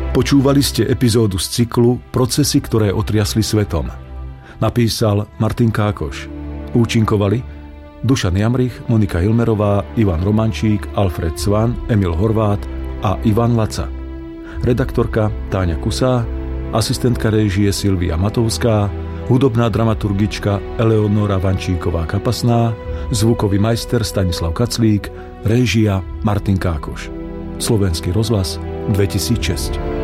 Počúvali ste epizódu z cyklu Procesy, ktoré otriasli svetom. Napísal Martin Kákoš. Účinkovali Dušan Jamrich, Monika Hilmerová, Ivan Romančík, Alfred Svan, Emil Horvát a Ivan Laca. Redaktorka Táňa Kusá, asistentka réžie Silvia Matovská, hudobná dramaturgička Eleonora Vančíková-Kapasná, zvukový majster Stanislav Kaclík, réžia Martin Kákoš. Slovenský rozhlas 2006.